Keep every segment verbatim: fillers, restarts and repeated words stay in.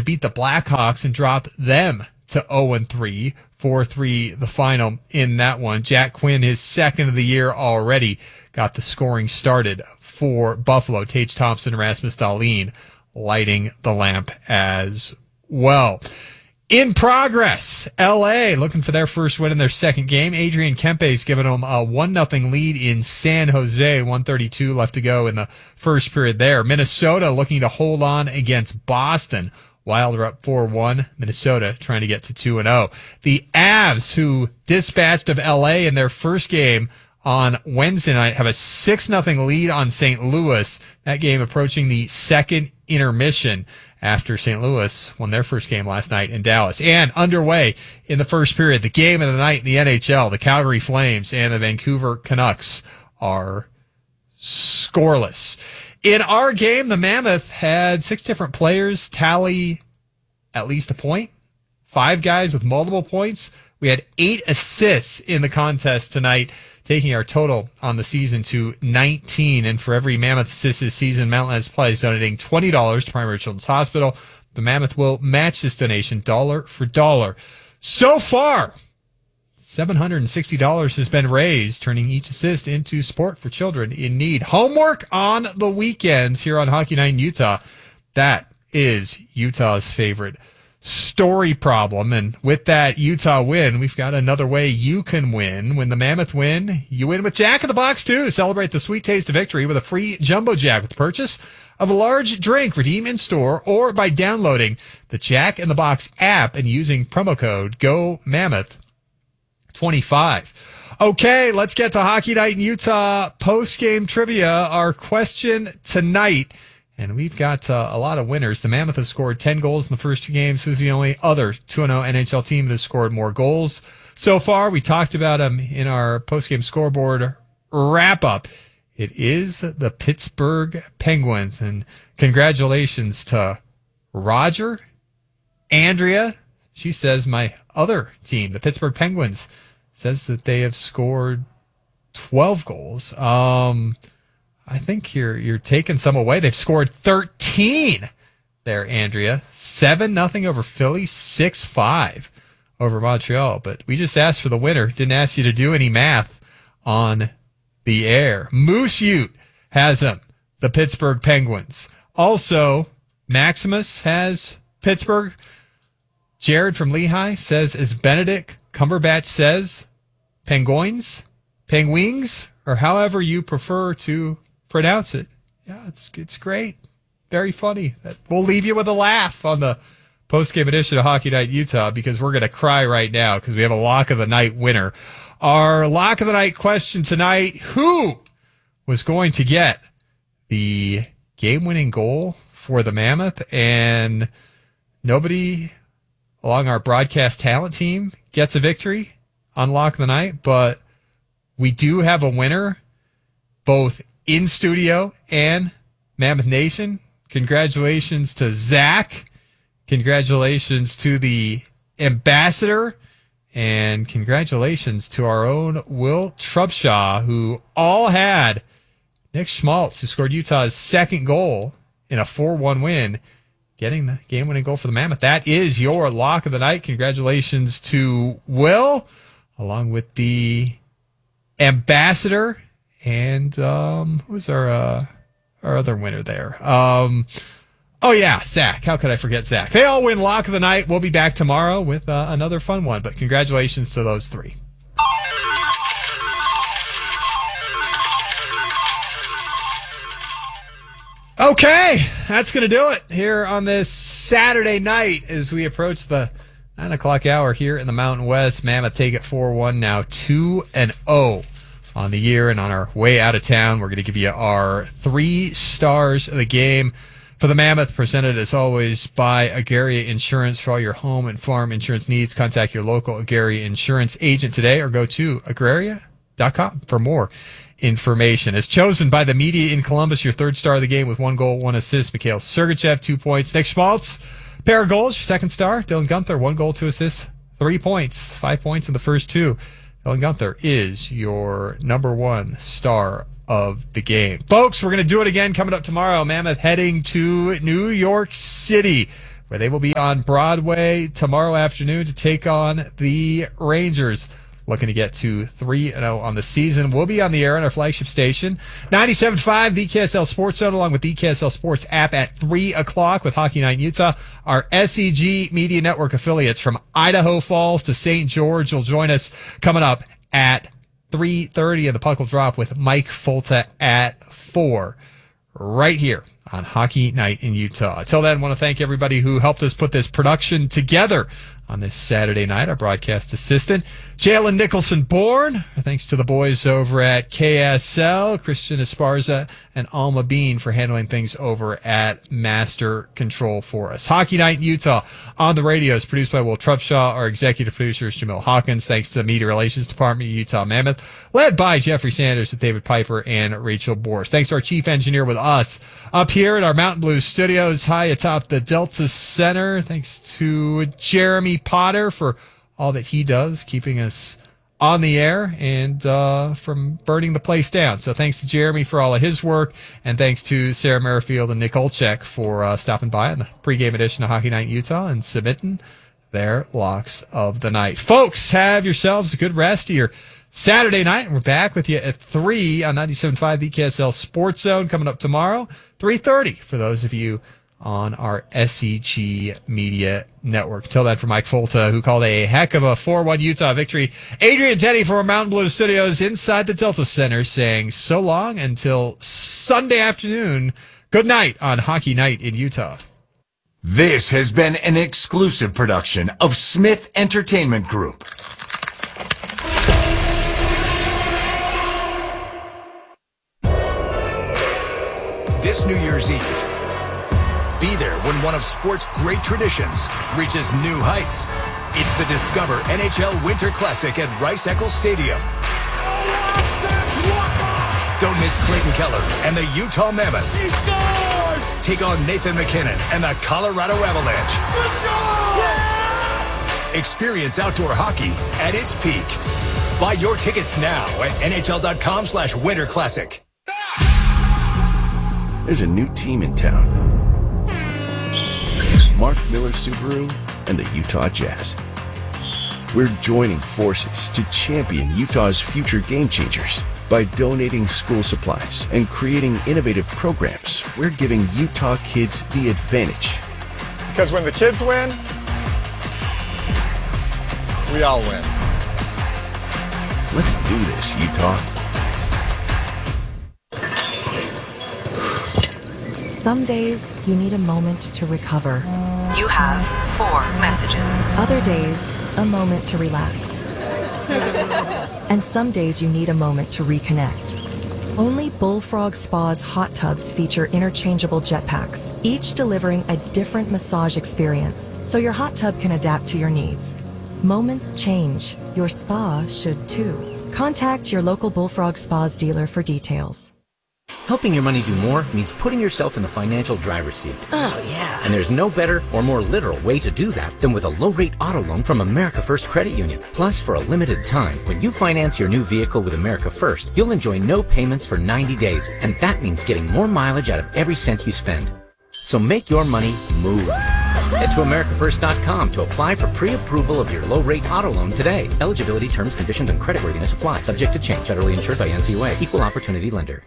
beat the Blackhawks and drop them to oh and three, four three the final in that one. Jack Quinn, his second of the year already, got the scoring started for Buffalo. Tage Thompson and Rasmus Dahlin lighting the lamp as well. In progress, L A looking for their first win in their second game. Adrian Kempe's given them a one nothing lead in San Jose. one thirty-two left to go in the first period there. Minnesota looking to hold on against Boston. Wild are up four one. Minnesota trying to get to two and oh. The Avs, who dispatched of L A in their first game on Wednesday night, have a six nothing lead on Saint Louis. That game approaching the second intermission after Saint Louis won their first game last night in Dallas. And underway in the first period, the game of the night in the N H L, the Calgary Flames and the Vancouver Canucks are scoreless. In our game, the Mammoth had six different players tally at least a point, five guys with multiple points. We had eight assists in the contest tonight, taking our total on the season to nineteen. And for every Mammoth assist this season, Mountain West Play is donating twenty dollars to Primary Children's Hospital. The Mammoth will match this donation dollar for dollar. So far, seven hundred sixty dollars has been raised, turning each assist into support for children in need. Homework on the weekends here on Hockey Night in Utah. That is Utah's favorite story problem. And with that Utah win, we've got another way you can win. When the Mammoth win, you win with Jack in the Box too. Celebrate the sweet taste of victory with a free Jumbo Jack with the purchase of a large drink. Redeem in store or by downloading the Jack in the Box app and using promo code Go Mammoth twenty-five. Okay, let's get to Hockey Night in Utah post-game trivia. Our question tonight, and we've got uh, a lot of winners. The Mammoth have scored ten goals in the first two games. Who's the only other two and oh N H L team that has scored more goals so far? We talked about them in our post-game scoreboard wrap-up. It is the Pittsburgh Penguins, and congratulations to Roger, Andrea. She says my other team, the Pittsburgh Penguins, says that they have scored twelve goals. Um... I think you're you're taking some away. They've scored thirteen there, Andrea. seven nothing over Philly, six five over Montreal. But we just asked for the winner. Didn't ask you to do any math on the air. Moose Ute has them, the Pittsburgh Penguins. Also, Maximus has Pittsburgh. Jared from Lehigh says, as Benedict Cumberbatch says, Penguins, Penguins, or however you prefer to pronounce it. Yeah, it's it's great. Very funny. We'll leave you with a laugh on the post-game edition of Hockey Night Utah because we're going to cry right now because we have a Lock of the Night winner. Our Lock of the Night question tonight, who was going to get the game-winning goal for the Mammoth? And nobody along our broadcast talent team gets a victory on Lock of the Night, but we do have a winner both in studio and Mammoth Nation. Congratulations to Zach. Congratulations to the ambassador. And congratulations to our own Will Trubshaw, who all had Nick Schmaltz, who scored Utah's second goal in a four one win, getting the game-winning goal for the Mammoth. That is your Lock of the Night. Congratulations to Will, along with the ambassador. And um, who's our uh, our other winner there? Um, oh, yeah, Zach. How could I forget Zach? They all win Lock of the Night. We'll be back tomorrow with uh, another fun one. But congratulations to those three. Okay, that's going to do it here on this Saturday night as we approach the nine o'clock hour here in the Mountain West. Mammoth take it four one now, two and oh. On the year, and on our way out of town, we're going to give you our three stars of the game for the Mammoth, presented as always by Agaria Insurance. For all your home and farm insurance needs, contact your local Agaria Insurance agent today or go to agraria dot com for more information. As chosen by the media in Columbus, your third star of the game with one goal, one assist, Mikhail Sergachev, two points. Nick Schmaltz, pair of goals, your second star. Dylan Gunther, one goal, two assists, three points, five points in the first two. Dylan Gunther is your number one star of the game. Folks, we're going to do it again coming up tomorrow. Mammoth heading to New York City, where where they will be on Broadway tomorrow afternoon to take on the Rangers. Looking to get to three and oh on the season. We'll be on the air on our flagship station, ninety-seven point five, the E K S L Sports Zone, along with the E K S L Sports app at three o'clock with Hockey Night in Utah. Our S E G Media Network affiliates from Idaho Falls to Saint George will join us coming up at three thirty, and the puck will drop with Mike Folta at four right here on Hockey Night in Utah. Until then, I want to thank everybody who helped us put this production together on this Saturday night. Our broadcast assistant, Jalen Nicholson-Bourne. Thanks to the boys over at K S L, Christian Esparza and Alma Bean for handling things over at Master Control for us. Hockey Night in Utah on the radio is produced by Will Trupshaw. Our executive producer is Jamil Hawkins. Thanks to the Media Relations Department of Utah Mammoth, led by Jeffrey Sanders with David Piper and Rachel Boris. Thanks to our chief engineer with us up here at our Mountain Blue studios high atop the Delta Center. Thanks to Jeremy Potter for all that he does, keeping us on the air and uh, from burning the place down. So thanks to Jeremy for all of his work, and thanks to Sarah Merrifield and Nick Olchek for uh, stopping by on the pregame edition of Hockey Night in Utah and submitting their locks of the night. Folks, have yourselves a good rest of your Saturday night, and we're back with you at three on ninety-seven point five the E K S L Sports Zone coming up tomorrow, three thirty for those of you on our S E G Media Network. Till then, for Mike Folta, who called a heck of a four one Utah victory, Adrian Teddy from our Mountain Blue Studios inside the Delta Center saying so long until Sunday afternoon. Good night on Hockey Night in Utah. This has been an exclusive production of Smith Entertainment Group. This New Year's Eve, be there when one of sport's great traditions reaches new heights. It's the Discover N H L Winter Classic at Rice-Eccles Stadium. Don't miss Clayton Keller and the Utah Mammoth. He scores! Take on Nathan McKinnon and the Colorado Avalanche. Yeah! Experience outdoor hockey at its peak. Buy your tickets now at N H L dot com slash Winter Classic. There's a new team in town. Mark Miller Subaru and the Utah Jazz. We're joining forces to champion Utah's future game changers. By donating school supplies and creating innovative programs, we're giving Utah kids the advantage. Because when the kids win, we all win. Let's do this, Utah. Some days, you need a moment to recover. You have four messages. Other days, a moment to relax. And some days you need a moment to reconnect. Only Bullfrog Spa's hot tubs feature interchangeable jetpacks, each delivering a different massage experience, so your hot tub can adapt to your needs. Moments change. Your spa should too. Contact your local Bullfrog Spa's dealer for details. Helping your money do more means putting yourself in the financial driver's seat. Oh, yeah. And there's no better or more literal way to do that than with a low-rate auto loan from America First Credit Union. Plus, for a limited time, when you finance your new vehicle with America First, you'll enjoy no payments for ninety days, and that means getting more mileage out of every cent you spend. So make your money move. Head to America First dot com to apply for pre-approval of your low-rate auto loan today. Eligibility, terms, conditions, and creditworthiness apply. Subject to change. Federally insured by N C U A. Equal opportunity lender.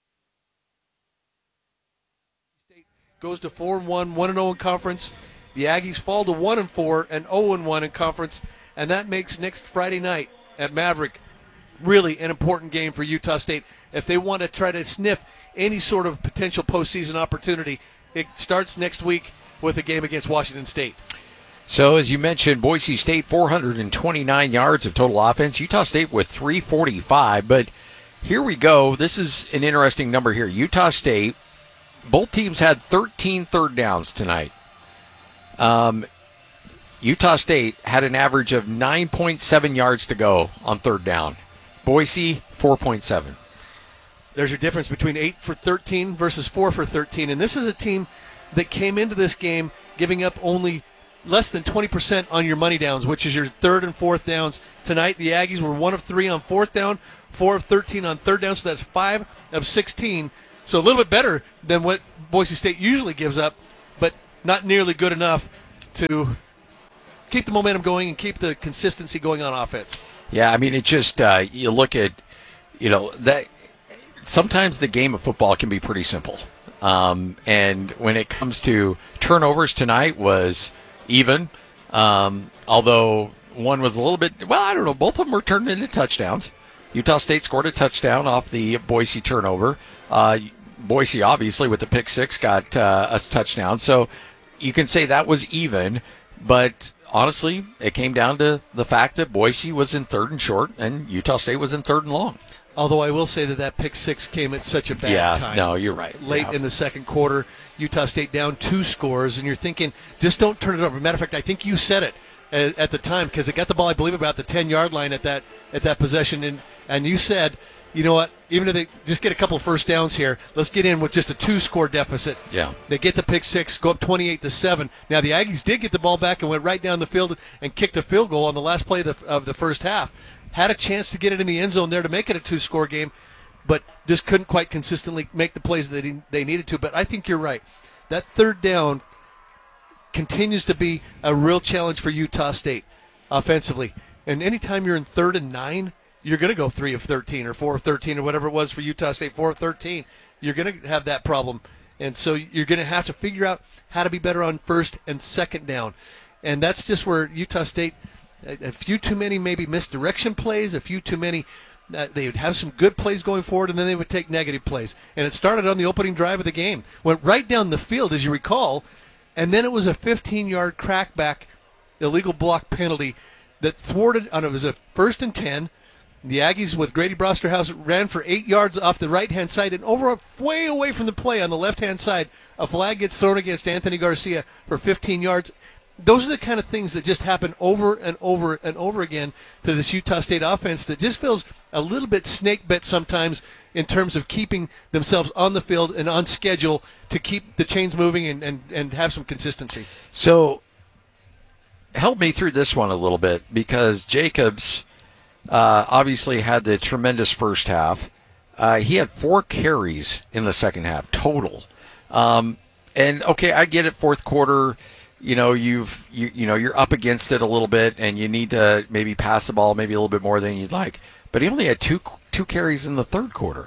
Goes to four and one, one and oh in conference. The Aggies fall to one and four and oh and one in conference, and that makes next Friday night at Maverick really an important game for Utah State. If they want to try to sniff any sort of potential postseason opportunity, it starts next week with a game against Washington State. So, as you mentioned, Boise State, four hundred twenty-nine yards of total offense. Utah State with three forty-five, but here we go. This is an interesting number here. Utah State, both teams had thirteen third downs tonight. Um, Utah State had an average of nine point seven yards to go on third down. Boise, four point seven. There's your difference between eight for thirteen versus four for thirteen. And this is a team that came into this game giving up only less than twenty percent on your money downs, which is your third and fourth downs. Tonight, the Aggies were one of three on fourth down, four of thirteen on third down, so that's five of sixteen. So a little bit better than what Boise State usually gives up, but not nearly good enough to keep the momentum going and keep the consistency going on offense. Yeah, I mean, it just, uh, you look at, you know, that sometimes the game of football can be pretty simple. Um, and when it comes to turnovers, tonight was even, um, although one was a little bit, well, I don't know, both of them were turned into touchdowns. Utah State scored a touchdown off the Boise turnover. Uh, Boise, obviously, with the pick six, got uh, a touchdown. So you can say that was even, but honestly, it came down to the fact that Boise was in third and short and Utah State was in third and long. Although I will say that that pick six came at such a bad yeah, time. No, you're right. Late yeah. in the second quarter, Utah State down two scores, and you're thinking, just don't turn it over. Matter of fact, I think you said it at, at the time because it got the ball, I believe, about the ten-yard line at that at that possession, and, and you said, you know what, even if they just get a couple first downs here, let's get in with just a two-score deficit. Yeah. They get the pick six, go up twenty-eight to seven. Now, the Aggies did get the ball back and went right down the field and kicked a field goal on the last play of the, of the first half. Had a chance to get it in the end zone there to make it a two-score game, but just couldn't quite consistently make the plays that they needed to. But I think you're right. That third down continues to be a real challenge for Utah State offensively. And anytime you're in third and nine, you're going to go three of thirteen or four of thirteen or whatever it was for Utah State, four of thirteen. You're going to have that problem. And so you're going to have to figure out how to be better on first and second down. And that's just where Utah State, a few too many maybe misdirection plays, a few too many, uh, they would have some good plays going forward, and then they would take negative plays. And it started on the opening drive of the game. Went right down the field, as you recall, and then it was a fifteen-yard crackback illegal block penalty that thwarted, on it was a first and ten. The Aggies with Grady Brosterhouse ran for eight yards off the right-hand side, and over way away from the play on the left-hand side, a flag gets thrown against Anthony Garcia for fifteen yards. Those are the kind of things that just happen over and over and over again to this Utah State offense that just feels a little bit snake bit sometimes in terms of keeping themselves on the field and on schedule to keep the chains moving and, and, and have some consistency. So help me through this one a little bit, because Jacobs uh, obviously had the tremendous first half. Uh, he had four carries in the second half total. Um, and, okay, I get it, fourth quarter. You know, you've you, you know you're up against it a little bit, and you need to maybe pass the ball maybe a little bit more than you'd like. But he only had two two carries in the third quarter,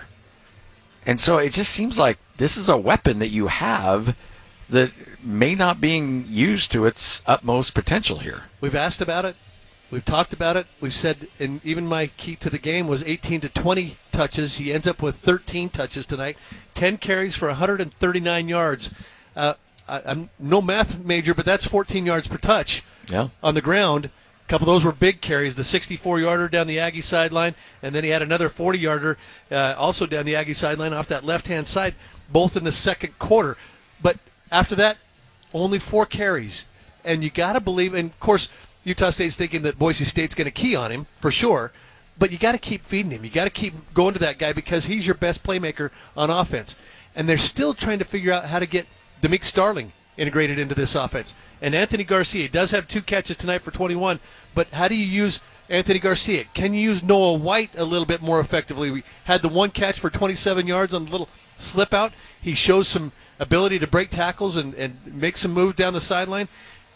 and so it just seems like this is a weapon that you have that may not being used to its utmost potential here. We've asked about it, we've talked about it, we've said, and even my key to the game was eighteen to twenty touches. He ends up with thirteen touches tonight, ten carries for one hundred thirty-nine yards. Uh, I, I'm no math major, but that's fourteen yards per touch yeah. on the ground. A couple of those were big carries, the sixty-four-yarder down the Aggie sideline, and then he had another forty-yarder uh, also down the Aggie sideline off that left-hand side, both in the second quarter. But after that, only four carries. And you got to believe, and of course, Utah State's thinking that Boise State's going to key on him, for sure, but you got to keep feeding him. You got to keep going to that guy because he's your best playmaker on offense. And they're still trying to figure out how to get Demick Starling integrated into this offense. And Anthony Garcia does have two catches tonight for twenty-one, but how do you use Anthony Garcia? Can you use Noah White a little bit more effectively? We had the one catch for twenty-seven yards on a little slip out. He shows some ability to break tackles and, and make some moves down the sideline.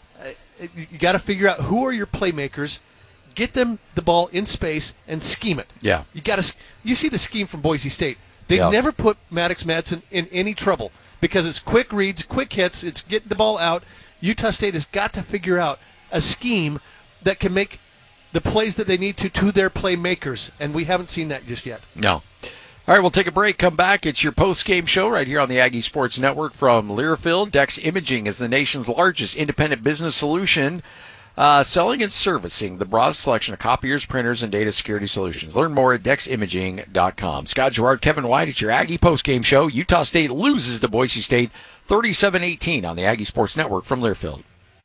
Uh, you got to figure out who are your playmakers, get them the ball in space, and scheme it. Yeah. You got to. You see the scheme from Boise State. They yeah. never put Maddox Madsen in any trouble, because it's quick reads, quick hits, it's getting the ball out. Utah State has got to figure out a scheme that can make the plays that they need to to their playmakers, and we haven't seen that just yet. No. All right, we'll take a break, come back. It's your post-game show right here on the Aggie Sports Network from Learfield. Dex Imaging is the nation's largest independent business solution, uh, selling and servicing the broadest selection of copiers, printers, and data security solutions. Learn more at dex imaging dot com. Scott Gerard, Kevin White, it's your Aggie post-game show. Utah State loses to Boise State thirty-seven eighteen on the Aggie Sports Network from Learfield.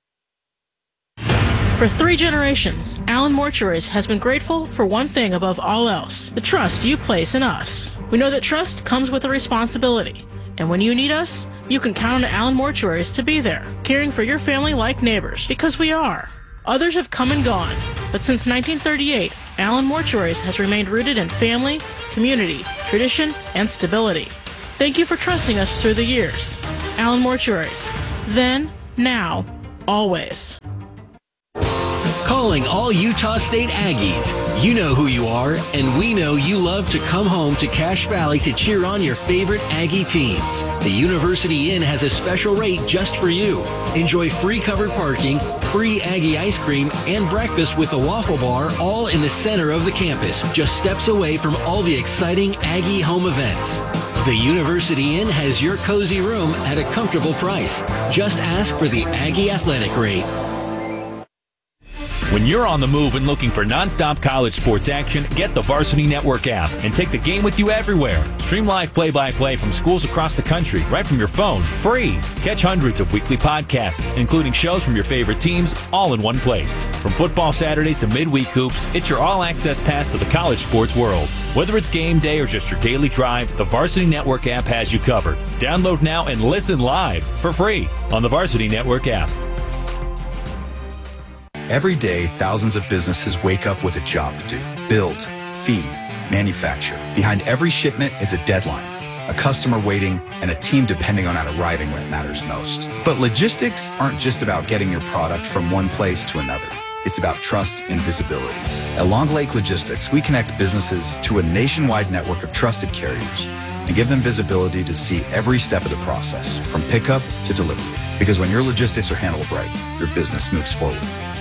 For three generations, Allen Mortuaries has been grateful for one thing above all else, the trust you place in us. We know that trust comes with a responsibility, and when you need us, you can count on Allen Mortuaries to be there, caring for your family like neighbors, because we are. Others have come and gone, but since nineteen thirty-eight, Allen Mortuaries has remained rooted in family, community, tradition, and stability. Thank you for trusting us through the years. Allen Mortuaries. Then, now, always. Calling all Utah State Aggies. You know who you are, and we know you love to come home to Cache Valley to cheer on your favorite Aggie teams. The University Inn has a special rate just for you. Enjoy free covered parking, free Aggie ice cream, and breakfast with a waffle bar, all in the center of the campus, just steps away from all the exciting Aggie home events. The University Inn has your cozy room at a comfortable price. Just ask for the Aggie Athletic rate. When you're on the move and looking for nonstop college sports action, get the Varsity Network app and take the game with you everywhere. Stream live play-by-play from schools across the country right from your phone, free. Catch hundreds of weekly podcasts, including shows from your favorite teams, all in one place. From football Saturdays to midweek hoops, it's your all-access pass to the college sports world. Whether it's game day or just your daily drive, the Varsity Network app has you covered. Download now and listen live for free on the Varsity Network app. Every day, thousands of businesses wake up with a job to do. Build, feed, manufacture. Behind every shipment is a deadline, a customer waiting, and a team depending on it arriving when it matters most. But logistics aren't just about getting your product from one place to another. It's about trust and visibility. At Long Lake Logistics, we connect businesses to a nationwide network of trusted carriers and give them visibility to see every step of the process, from pickup to delivery. Because when your logistics are handled right, your business moves forward.